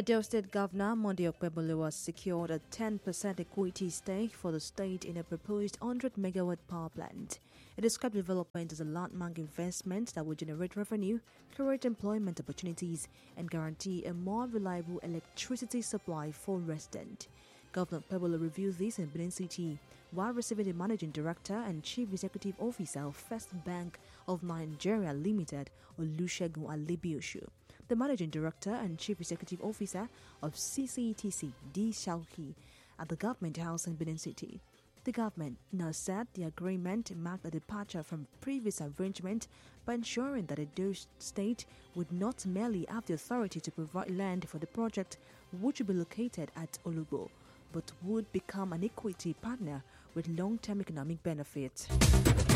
Edo State Governor Monday Okpebolo has secured a 10% equity stake for the state in a proposed 100-megawatt power plant. It described development as a landmark investment that will generate revenue, create employment opportunities, and guarantee a more reliable electricity supply for residents. Governor Okpebolo revealed this in Benin City while receiving the Managing Director and Chief Executive Officer of First Bank of Nigeria Limited, Olusegun Alebiosu. The Managing Director and Chief Executive Officer of CCETC, D. Shauki, at the Government House in Benin City. The government now said the agreement marked a departure from previous arrangement by ensuring that Edo State would not merely have the authority to provide land for the project, which would be located at Olugbo, but would become an equity partner with long-term economic benefits.